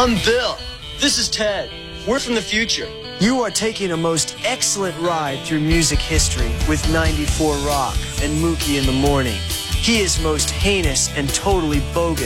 I'm Bill. This is Ted. We're from the future. You are taking a most excellent ride through music history with 94 Rock and Mookie in the Morning. He is most heinous and totally bogus.